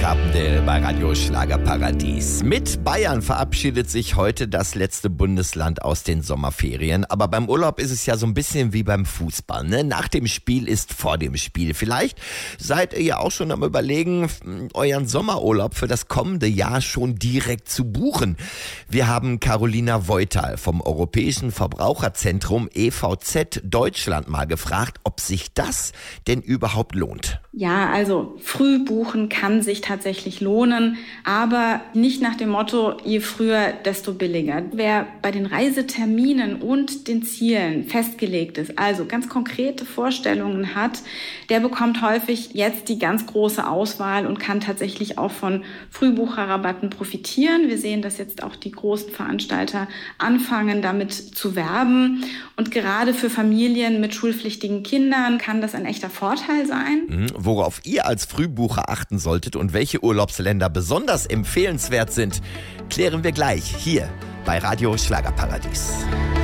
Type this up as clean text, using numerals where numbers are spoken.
Carpendale bei Radio Schlagerparadies. Mit Bayern verabschiedet sich heute das letzte Bundesland aus den Sommerferien. Aber beim Urlaub ist es ja so ein bisschen wie beim Fußball, ne? Nach dem Spiel ist vor dem Spiel. Vielleicht seid ihr ja auch schon am Überlegen, euren Sommerurlaub für das kommende Jahr schon direkt zu buchen. Wir haben Carolina Voital vom Europäischen Verbraucherzentrum EVZ Deutschland mal gefragt, ob sich das denn überhaupt lohnt. Ja, also früh buchen kann sich tatsächlich lohnen, aber nicht nach dem Motto, je früher, desto billiger. Wer bei den Reiseterminen und den Zielen festgelegt ist, also ganz konkrete Vorstellungen hat, der bekommt häufig jetzt die ganz große Auswahl und kann tatsächlich auch von Frühbucherrabatten profitieren. Wir sehen, dass jetzt auch die großen Veranstalter anfangen, damit zu werben. Und gerade für Familien mit schulpflichtigen Kindern kann das ein echter Vorteil sein. Worauf ihr als Frühbucher achten solltet und welche Urlaubsländer besonders empfehlenswert sind, klären wir gleich hier bei Radio Schlagerparadies.